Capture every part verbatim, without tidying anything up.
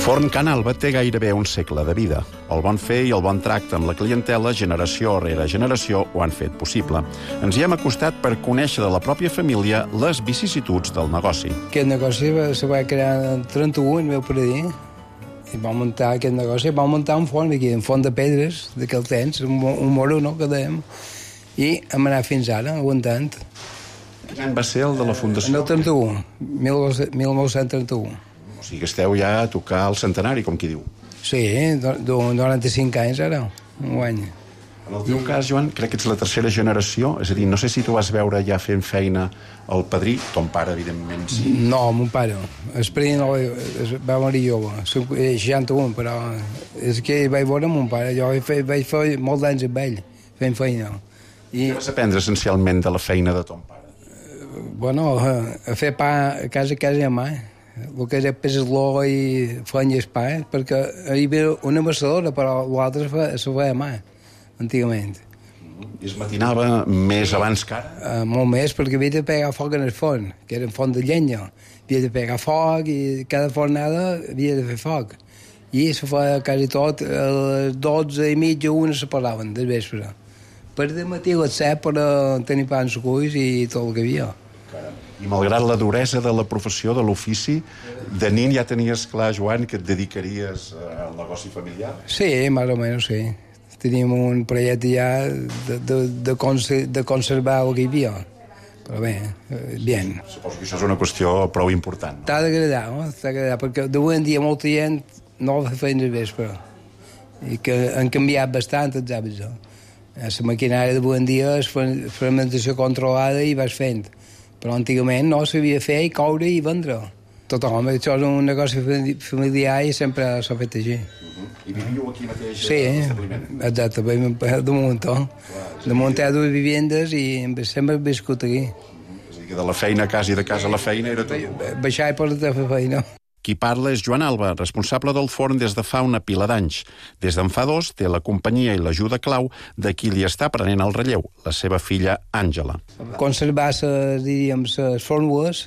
Forn Can Alba té gairebé un segle de vida. El bon fer i el bon tracte amb la clientela, generació rere generació, ho han fet possible. Ens hi hem acostat per conèixer de la pròpia família les vicissituds del negoci. Aquest negoci se va crear en trenta-u, el meu pare, i vam muntar aquest negoci. Vam muntar un forn aquí, un forn de pedres, d'aquell temps, un, un moro, no?, que dèiem, i hem anat fins ara, aguantant. Quin any va ser el de la fundació? En el trenta-u, mil nou-cents trenta-u. O sigui que esteu ja a tocar el centenari, com qui diu. Sí, noranta-cinc anys ara, un any. En el teu cas, Joan, crec que ets la tercera generació, és a dir, no sé si tu vas veure ja fent feina el padrí, ton pare, evidentment, sí. No, mon pare. El padrí no, va morir jove, seixanta-u, però és que vaig veure mon pare, jo vaig fer, vaig fer molts anys amb ell, fent feina. I... Què vas aprendre essencialment de la feina de ton pare? Bueno, a fer pa a casa, a casa i a mà. El que és el pesló i fanya el pa, perquè hi havia una amassadora, però l'altre se feia a mà, antigament. I es matinava més abans que ara? Uh, molt més, perquè havia de pegar foc en el forn, que era un forn de llenya. Havia de pegar foc i cada fornada havia de fer foc. I se feia quasi tot, a les dotze i mitja, una se parlaven del vespre. Per de matí a les set per tenir pa en suculls i tot el que havia. I malgrat la duresa de la professió, de l'ofici, de nin ja tenies clar, Joan, que et dedicaries al negoci familiar? Sí, més o menys, sí. Teníem un projecte ja de, de, de, conser de conservar el que hi havia. Però bé, bé. Suposo que això és una qüestió prou important. No? T'ha d'agradar, no? T'ha d'agradar, perquè d'avui en dia molta gent no fa feina al vespre. I que han canviat bastant els hàbits. La maquinària d'avui en dia és fermentació controlada i vas fent. Però antigament no sabia fer i coure i vendre. Tothom, això és un negoci familiar i sempre s'ha fet així. Uh-huh. I viviu aquí mateix? Sí, exacte, de munt. De munt hi ha dues vivendes i sempre he viscut aquí. Uh-huh. És a dir, que de la feina a casa i de casa a la feina era tot. Baixar i portar a fer feina. Qui parla és Joan Alba, responsable del forn des de fa una pila d'anys. Des d'en fa dos té la companyia i l'ajuda clau de qui li està prenent el relleu, la seva filla Àngela. Conservar, diríem, les fórmules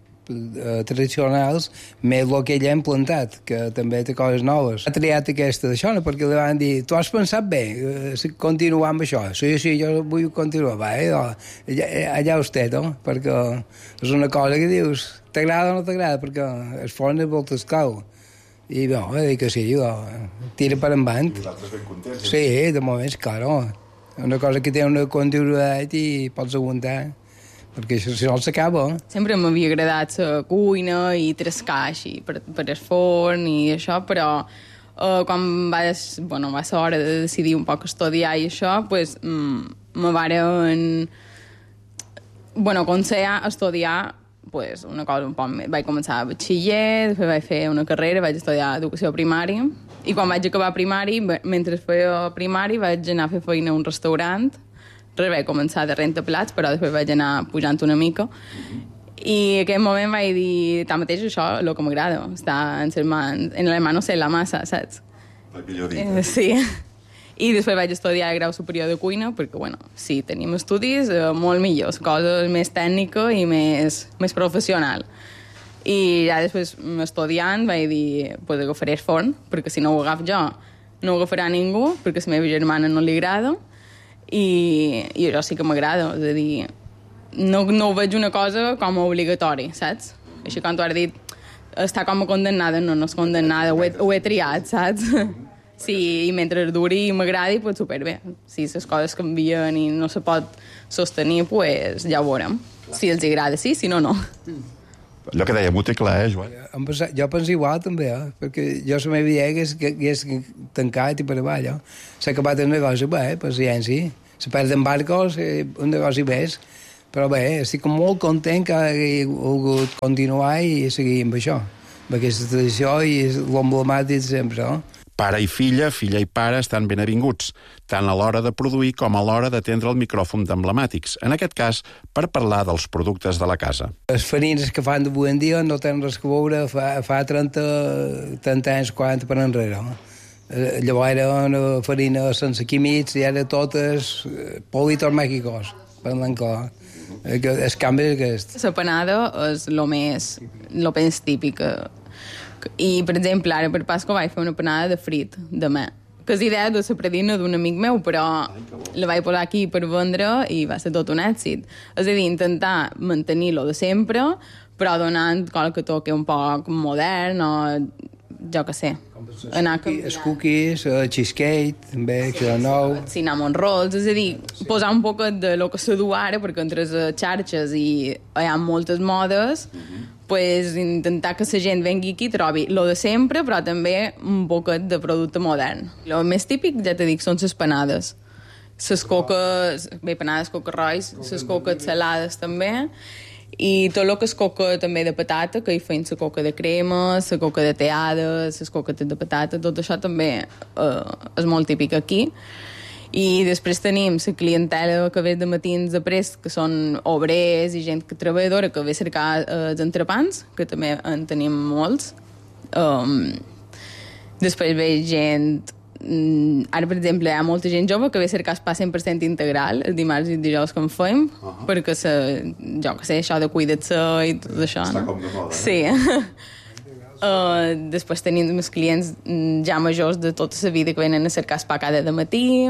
tradicionals, més el que ella ha implantat, que també té coses noves. Ha triat aquesta d'això, no? Perquè li van dir, tu has pensat bé, continuar amb això. Sí, sí, jo vull continuar. Va, eh? allà, allà vostè, no? Perquè és una cosa que dius, t'agrada o no t'agrada, perquè el forn és molt esclau. I bé, va dir que sí, jo, tira per endavant. I vosaltres ben contents? Sí, de moment, claro. Una cosa que té una continuïtat i pots aguantar. Perquè això, si no, s'acaba. Sempre m'havia agradat la cuina i trescar així per, per el forn i això, però eh, quan va, bueno, va ser hora de decidir un poc estudiar i això, pues, mm, me varen bueno, aconsellar estudiar pues, una cosa un poc més. Vaig començar a batxiller, després vaig fer una carrera, vaig estudiar educació primària, i quan vaig acabar primari, mentre feia primari, vaig anar a fer feina a un restaurant. Res, vaig començar de rentaplats, però després vaig anar pujant una mica. I en aquell moment vaig dir, tanmateix, això és el que m'agrada, estar en les mans, en la mano sé la massa, saps? La millor dit. Eh, sí. I després vaig estudiar el grau superior de cuina, perquè, bueno, sí, tenim estudis eh, molt millors, coses més tècnica i més, més professional. I ja després, estudiant, vaig dir, pues agafaré el forn, perquè si no ho agafo jo, no ho agafarà ningú, perquè a la meva germana no li agrada, i, i això sí que m'agrada, és a dir, no, no ho veig una cosa com a obligatori, saps? Així com tu has dit, està com a condemnada, no, no és condemnada, ho he, ho he triat, saps? Sí, i mentre duri i m'agradi, pues superbé. Si les coses canvien i no se pot sostenir, pues ja ho veurem. Si els agrada, sí, si no, no. Allò que dèiem, ho té clar, eh, Joan? Jo penso igual, també, eh? Perquè jo la meva idea és que hagués tancat i per avall, eh? S'ha acabat el negoci, bé, paciència. Se perden barcos, un negoci més. Però bé, estic molt content que hagi volgut continuar i seguir amb això. Amb aquesta tradició i l'emblemàtic sempre, eh? Pare i filla, filla i pare estan ben avinguts, tant a l'hora de produir com a l'hora d'atendre el micròfon d'emblemàtics, en aquest cas per parlar dels productes de la casa. Les farines que fan d'avui en dia no tenen res que veure fa, fa trenta, trenta anys, quaranta per enrere. Llavors era una farina sense químics i ara totes politos màgicos, parlant clar. El canvi és aquest. La panada és el més, lo més típic I, per exemple, ara per Pasqua vaig fer una panada de frit, de mà, que és idea de la predina d'un amic meu, però la vaig posar aquí per vendre i va ser tot un èxit. És a dir, intentar mantenir-lo de sempre, però donant qualque toque un poc modern o jo què sé. Anar Els cookies, el cheesecake, també, que era nou. Cinnamon rolls, és a dir, posar un poc de lo que se du ara, perquè entre les xarxes i hi ha moltes modes, pues, intentar que la gent vengui aquí i trobi lo de sempre, però també un poquet de producte modern. El més típic, ja te dic, són les panades. Les coques, bé, panades coca-rois, les coques salades també, i tot el que és coca també de patata, que hi feien la coca de crema, la coca de teada, les coquetes de patata, tot això també eh, és molt típic aquí. I després tenim la clientela que ve de matins de prest, que són obrers i gent que treballadora que ve a cercar eh, els entrepans, que també en tenim molts. Um, després ve gent... Mm, ara, per exemple, hi ha molta gent jove que ve a cercar el pa cent per cent integral, els dimarts i dijous que en fem, uh -huh. perquè, se, jo què sé, això de cuidar-se i tot això. Està no? com de moda, eh? Sí. uh, després tenim els clients ja majors de tota la vida que venen a cercar el pa cada de matí.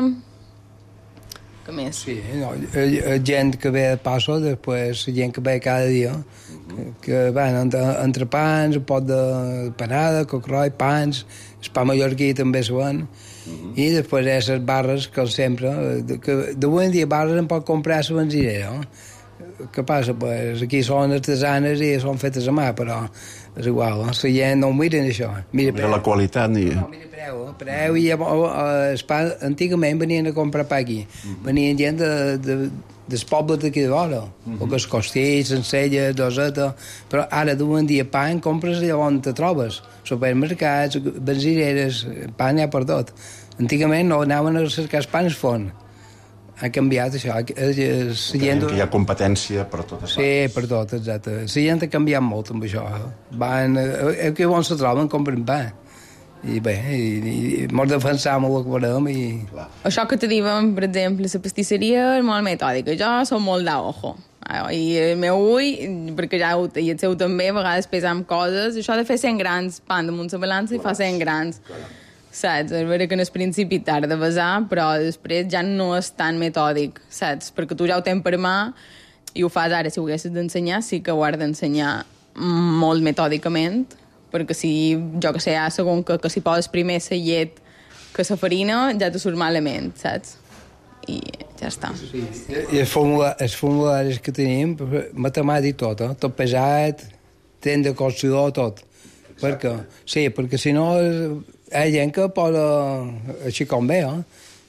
Què més? Sí, no, gent que ve de passo, després gent que ve cada dia, uh -huh. que, que van entre, entre pans, un pot de panada, coca-roi, pans, el pa mallorquí també es ven, uh -huh. i després hi ha les barres, que sempre, que d'avui en dia barres en pot comprar a la benzinera, no? Què passa? Pues aquí són artesanes i són fetes a mà, però és igual, eh? La gent no ho miren això. Mira, Mira la qualitat ni... No, mira preu, preu, i el pa, antigament venien a comprar pa aquí. Uh -huh. Venien gent de, de, dels pobles d'aquí de vora, uh -huh. o que els Costits, Encelles, Doseta, però ara d'avui en dia pa en compres allà on te trobes, supermercats, benzineres, pa n'hi ha per tot. Antigament no anaven a cercar el pa en el forn. Ha canviat això. La gent... Que hi ha competència per tot això. Sí, per tot, exacte. La gent ha canviat molt amb això. Van, eh, que on se troben compren pa. I bé, i, i mos defensam el que volem i... Clar. Això que te diuen, per exemple, la pastisseria és molt metòdica. Jo som molt d'ojo. I el meu ull, perquè ja ho, i el seu també, a vegades pesam coses. Això de fer cent grans pan damunt la balança i fa cent grans. Saps? És vera que en el principi tarda a besar, però després ja no és tan metòdic, saps? Perquè tu ja ho tens per mà i ho fas ara. Si ho haguessis d'ensenyar, sí que ho has d'ensenyar molt metòdicament, perquè si, jo que sé, ja segon que, que si poses primer la llet que la farina, ja te surt malament, saps? I ja està. Sí. I els, formula, els formularis que tenim, matemàtic tot, eh? Tot pesat, temps de cocció, tot. Perquè, sí, perquè si no... Hi ha gent que posa així com bé, eh?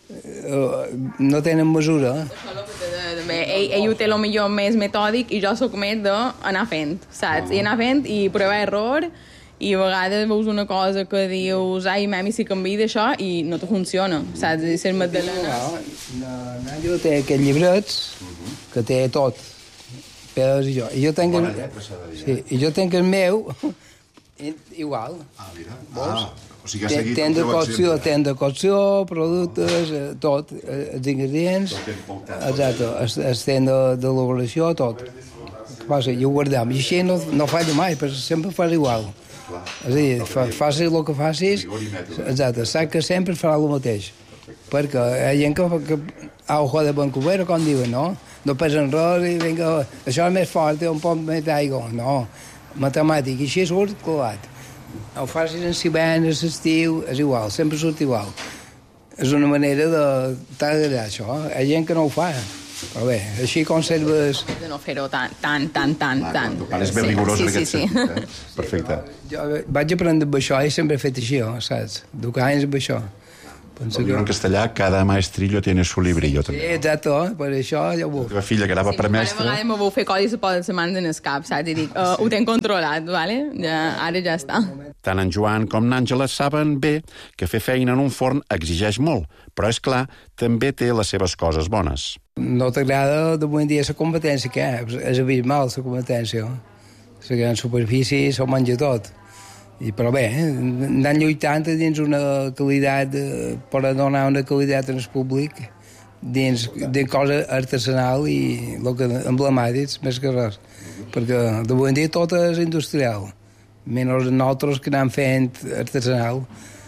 No tenen mesura. Ell, ell ho té el millor més metòdic i jo sóc més d'anar fent, saps? I anar fent i provar error, i a vegades veus una cosa que dius ai, mami, si canvi d'això, i no te funciona, saps? I ser Magdalena... No, no, té aquests llibrets que té tot. Però i jo. I jo tenc el, sí, i jo tenc el meu igual. Ah, mira. Ah. O sigui, ha seguit ten de cocció, ten de cocció, productes, eh, tot, eh, els ingredients, exacte, es, es ten d'elaboració, tot. Què passa? I ho guardem. I així no, no falla mai, perquè sempre fas igual. És a dir, fa, facis el que facis, exacte, saps que sempre farà el mateix. Perquè hi ha gent que, que a ojo de Vancouver, com diuen, no? No pesen res i vinga, això és més fort, un poc més d'aigua. No, matemàtic, i així surt clavat. Ho facis en hivern, a l'estiu, és igual, sempre surt igual. És una manera de t'agradar això. Hi ha gent que no ho fa, però bé, així conserves... De no fer-ho tan, tan, tan, tan, ah, tan. Tu pares ben rigorós sí, en sí, aquest sí, sentit, sí. eh? Perfecte. Jo vaig aprendre amb això i sempre he fet així, saps? Duc anys amb això. Com diuen en castellà, cada maestrillo tiene su librillo, també. Sí, exacte, per això ja ho vull. La teva filla, que anava sí, per mestre... A vegades me vau fer codi i se poden se mans en el cap, saps? I dic, uh, ho tenc controlat, vale? Ja, ara ja està. Tant en Joan com n'Àngela saben bé que fer feina en un forn exigeix molt, però, és clar, també té les seves coses bones. No t'agrada d'avui en dia la competència que hi ha, és abismal la competència. La gran superfície s'ho menja tot. I, però bé, anant lluitant dins una qualitat, eh, per donar una qualitat al públic, dins de cosa artesanal i el que emblemàtics, més que res. Perquè d'avui en dia tot és industrial. menys nosaltres que anem fent artesanal.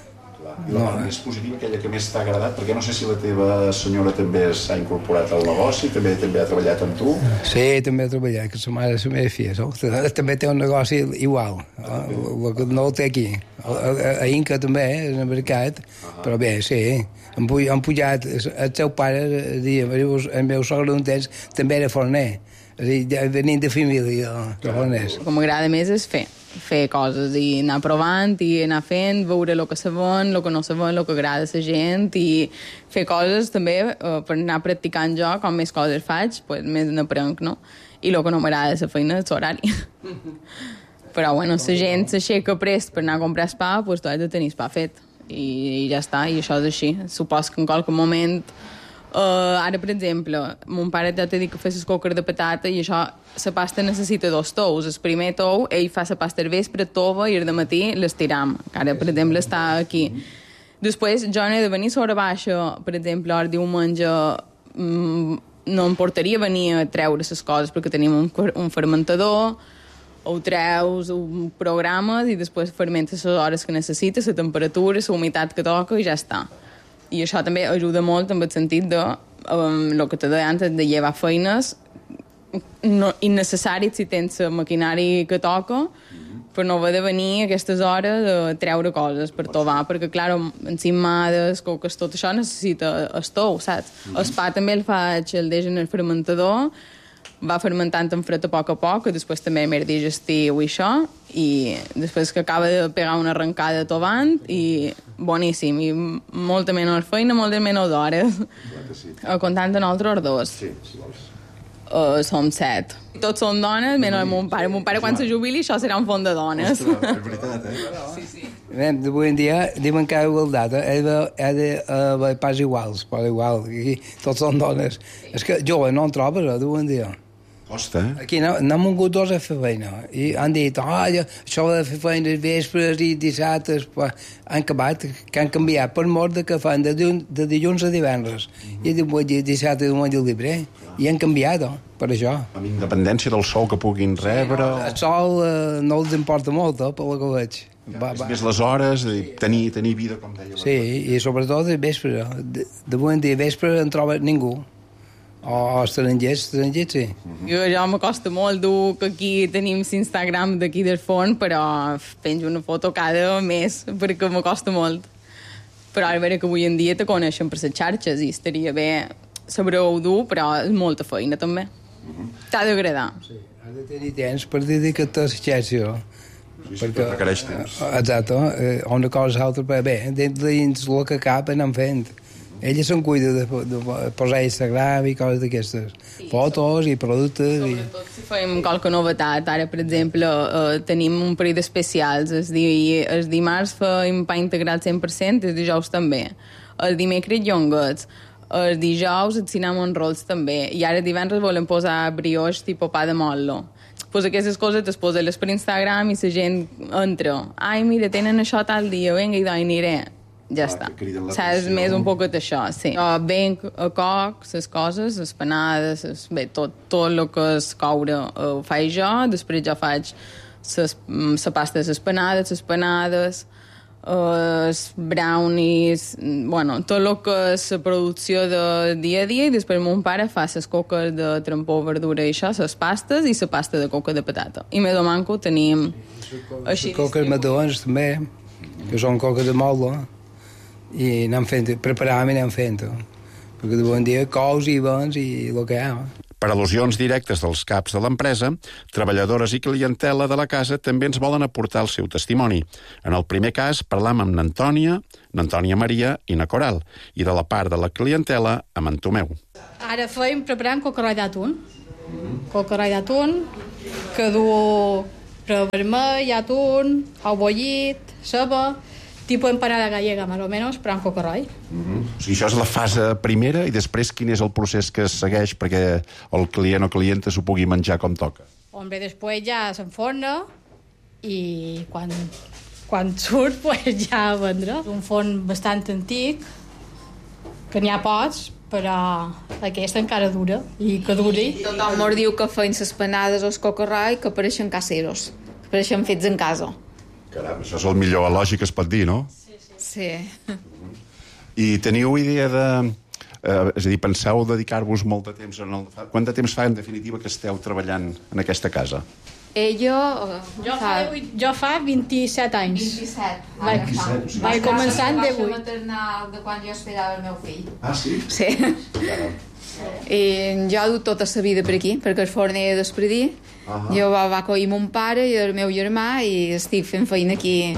I la part més positiva, aquella que més t'ha agradat, perquè no sé si la teva senyora també s'ha incorporat al negoci, també també ha treballat amb tu. Sí, també ha treballat, que sa mare és la meva filla. També té un negoci igual, el que no el té aquí. A Inca també, en el mercat, però bé, sí, han pujat, el seu pare, el meu sogre d'un temps, també era forner, venint de família de forners. El que m'agrada més és fer. fer coses i anar provant i anar fent, veure el que sabem, el que no sabem, el que agrada a la gent i fer coses també eh, per anar practicant jo, com més coses faig, pues, més n'aprenc, no? I el que no m'agrada de la feina és l'horari. Però, bueno, la gent s'aixeca prest per anar a comprar el pa, pues, tu has de tenir el pa fet. I, i ja està, i això és així. Supos que en qualque moment Uh, ara, per exemple, mon pare ja t'ha dit que fa les coques de patata i això, la pasta necessita dos tous. El primer tou, ell fa la pasta al vespre, tova i al matí l'estiram. Ara, per exemple, està aquí. Després, jo n'he de venir sobre baixa, per exemple, el diumenge mmm, no em portaria venir a treure les coses perquè tenim un, un fermentador, ho treus, ho programes i després fermentes les hores que necessites, la temperatura, la humitat que toca i ja està. I això també ajuda molt en el sentit de um, el que te deia antes, de llevar feines no, innecessaris si tens la maquinari que toca, per no haver de venir a aquestes hores a treure coses per tovar, perquè, clar, encimades, coques, tot això necessita el tou, saps? Mm-hmm. El pa també el faig, el deix en el fermentador, va fermentant en fred a poc a poc, després també més digestiu i això, i després que acaba de pegar una arrencada tovant, i boníssim, i molta menys feina, molta menys hores. Sí. Comptant en altres dos. Sí, si vols. Uh, som set. Tots són dones, menys el mon pare. Mon pare, quan se jubili, això serà un font de dones. Ostres, és veritat, eh? Sí, sí. Avui en dia diuen que igualtat ha d'haver pas iguals, pas igual. Aquí tots són dones. És que jove no en trobes, avui en dia. Costa, eh? Aquí no, no han vingut dos a fer feina. I han dit, ah, oh, això de fer feina vespres i dissabtes, pues, han acabat, que han canviat per mort de que fan de, de dilluns a divendres. Mm-hmm. I diumenge, dissabte, diumenge al llibre. I han canviat, oh, per això. Amb independència del sou que puguin rebre... Sí, no, el sol eh, no els importa molt, eh, per la que veig. Va, va. Més les hores, tenir, tenir vida, com deia. Sí, i sobretot el vespre. De, de bon dia vespre en troba ningú. O estrangers, estrangers, sí. Mm-hmm. Jo, jo m'acosta molt dur que aquí tenim l'Instagram d'aquí del forn, però penjo una foto cada mes, perquè m'acosta molt. Però ara veure que avui en dia te coneixen per les xarxes i estaria bé saber-ho dur, però és molta feina també. Mm-hmm. T'ha d'agradar. Sí, has de tenir temps per dedicar-te a la xarxa. Sí, sí, perquè requereix temps. Exacte, eh, una cosa o altra, però bé, dins el que cap anem fent. Ella se'n cuida de, de posar Instagram i coses d'aquestes. Sí, fotos i productes. Sobretot i... si fem qualque novetat. Ara, per exemple, eh, tenim un parell d'especials. El, di, el dimarts fem pa integrat cent per cent, el dijous també. El dimecres llonguets. El dijous el cinnamon rolls també. I ara divendres volem posar brioix tipus pa de motlo. Pues aquestes coses es posen per Instagram i la gent entra. Ai, mira, tenen això tal dia, vinga, i d'on aniré. Ja ah, està. Saps més un poquet això, sí. Jo venc a coc, les coses, les panades, les, bé, tot, tot el que és coure ho faig jo, després jo faig la pasta de les panades, les panades, els brownies, bueno, tot el que és la producció de dia a dia, i després mon pare fa les coques de trampó, verdura i això, les pastes i la pasta de coca de patata. I més o manco tenim així. Les coques madons també, que són coques de motlo, i anem fent, preparàvem i anem fent, perquè de bon dia cous i vens i el que hi ha. Per al·lusions directes dels caps de l'empresa, treballadores i clientela de la casa també ens volen aportar el seu testimoni. En el primer cas parlam amb n'Antònia, n'Antònia Maria i na Coral, i de la part de la clientela amb en Tomeu. Ara feim preparant cocaroi d'atún. Mm-hmm. Cocaroi d'atún, que du pre vermell, atún, ou bullit, ceba, tipus empanada gallega, més o menys, però amb cocaroi. Mm-hmm. O sigui, això és la fase primera, i després quin és el procés que es segueix perquè el client o clienta s'ho pugui menjar com toca? Hombre, després ja s'enforna i quan, quan surt, pues ja a vendre. És un forn bastant antic, que n'hi ha pocs, però aquesta encara dura, i que duri. Tothom mos diu que feien les panades o els cocaroi que pareixen caseros, que pareixen fets en casa. Caram, això és el millor elogi que es pot dir, no? Sí, sí. Sí. I teniu idea de... Eh, és a dir, penseu dedicar-vos molt de temps... En el... Quant de temps fa, en definitiva, que esteu treballant en aquesta casa? Eh, jo... Jo fa, jo fa vint-i-set anys. vint-i-set. Vaig, vint-i-set, vaig començar en divuit. divuit. maternal de quan jo esperava el meu fill. Ah, sí? Sí. I jo du tota la vida per aquí, perquè el forn era d'Espredí. Uh -huh. Jo va, va coir mon pare i el meu germà i estic fent feina aquí.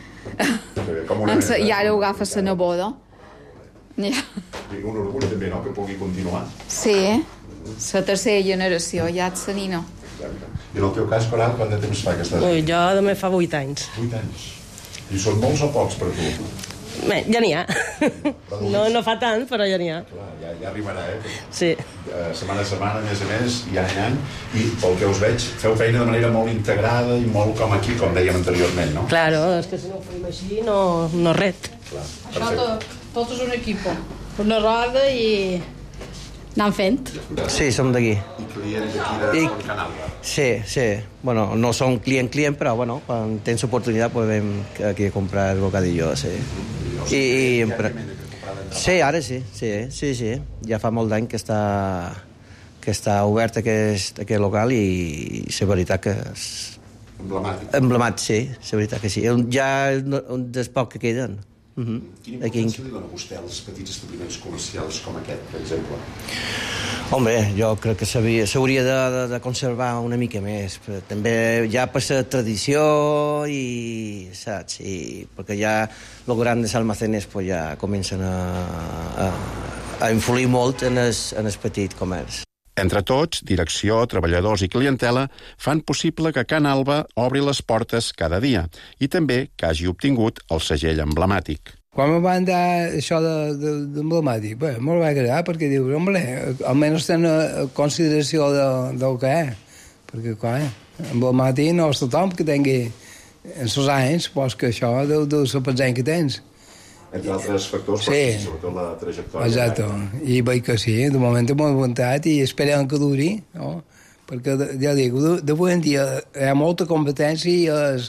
Com una Sa, I ara ho agafa la neboda. Ja. I un orgull també, no?, que pugui continuar. Sí, la tercera generació, ja et senino. I en el teu cas, Coral, quant de temps fa que estàs aquí? Ui, jo també fa vuit anys. Vuit anys. I són molts o pocs per tu? Bé, ja n'hi ha. No, no fa tant, però ja n'hi ha. Clar, ja, ja arribarà, eh? Sí. Uh, setmana a setmana, a més a més, i any a any, i pel que us veig, feu feina de manera molt integrada i molt com aquí, com dèiem anteriorment, no? Claro, és que si no ho fem així, no, no res. Clar, Això tot, tot és un equip. Una roda i anem fent. Sí, som d'aquí. I clients d'aquí de I... Canalba. Sí, sí. Bueno, no som client-client, però bueno, quan tens oportunitat pues, vam aquí a comprar el bocadillo, sí. I, i, però... Sí, ara sí, sí, sí, sí. Ja fa molt d'any que està, que està obert aquest, aquest local i la veritat que és... Emblemàtic. Emblemàtic, sí, la veritat que sí. Ja un dels pocs que queden. Uh-huh. Quina importància li dona vostè als petits establiments comercials com aquest, per exemple? Hombre, jo crec que s'hauria de, de, de conservar una mica més. Però també ja per la tradició i, saps? I, perquè ja els grans almacenes pues, ja comencen a, a, a influir molt en el, en el petit comerç. Entre tots, direcció, treballadors i clientela fan possible que Can Alba obri les portes cada dia i també que hagi obtingut el segell emblemàtic. Quan me van dar això d'emblemàtic, de, de, me'l va agradar perquè dius, home, almenys tenen consideració de, del que és. Perquè, clar, emblemàtic no és tothom que tingui en els anys, pues que això deu, deu ser pensant que tens. Entre altres factors, sí. Però, sobretot la trajectòria. Exacte. I veig que sí, de moment hem aguantat i esperem que duri, no? Perquè, ja dic, d'avui en dia hi ha molta competència i és,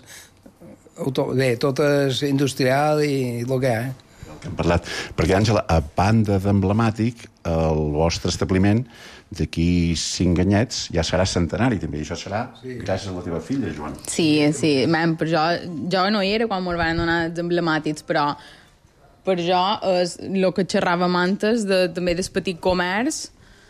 bé, tot és industrial i el que hi ha. Que hem parlat. Perquè, Àngela, a banda d'emblemàtic, el vostre establiment d'aquí cinc anyets ja serà centenari, també. I això serà sí. gràcies a la teva filla, Joan. Sí, sí. Man, per jo, jo no hi era quan me'l van donar els emblemàtics, però per jo és el que xerràvem antes de, també del petit comerç,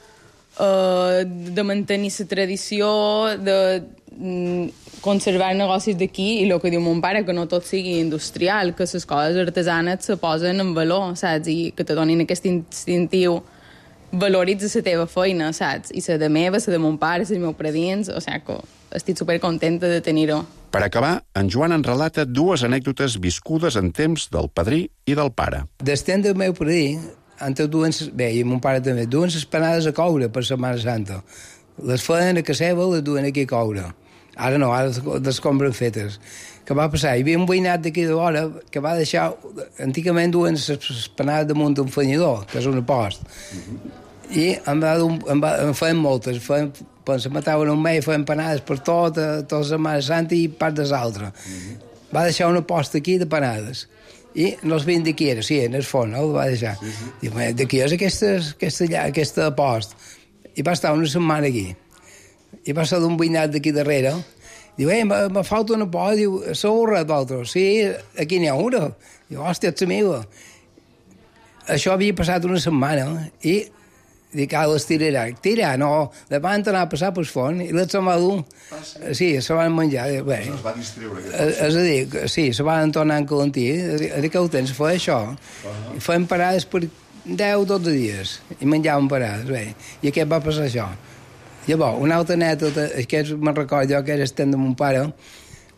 eh, de mantenir la tradició, de mm, conservar negocis d'aquí i el que diu mon pare, que no tot sigui industrial, que les coses artesanes se posen en valor, saps? I que te donin aquest instintiu, valoritza la teva feina, saps? I la de meva, la de mon pare, els meus predins, o sigui que estic supercontenta de tenir-ho. Per acabar, en Joan en relata dues anècdotes viscudes en temps del padrí i del pare. D'estem del meu padrí, entre duen, bé, i mon pare també, duen les panades a coure per Setmana Santa. Les feien a casa seva, les duen aquí a coure. Ara no, ara les compren fetes. Què va passar? Hi havia un veïnat d'aquí de vora que va deixar... Antigament duen les panades damunt d'un fanyador, que és un post. Uh-huh. I em, va, em, va, em feien moltes. Feien, quan se mataven un mes, feien panades per tot, tota la Setmana Santa i part des altra. Uh-huh. Va deixar una posta aquí de panades. I no els veien d'aquí, era, sí, en el fons, no? El va deixar. Uh -huh. Diu, d'aquí és aquesta, aquesta, aquesta post. I va estar una setmana aquí. I va ser d'un veïnat d'aquí darrere. Diu, eh, me, me falta una posta. Diu, sou res d'altres? Sí, aquí n'hi ha una. Diu, hòstia, ets la meva. Això havia passat una setmana i dic, ah, les tirarà. Tira, no, les van anar a passar pel fons i les se'n va dur. Ah, sí? Sí, se van menjar. Bé, es va distreure. És a dir, sí, se van tornar en calentí. A dir que el temps fa això. Uh-huh. Feien parades per deu o dotze dies i menjaven parades. Bé, i aquest va passar això. Llavors, una altra anècdota, que me'n recordo jo que era estent de mon pare,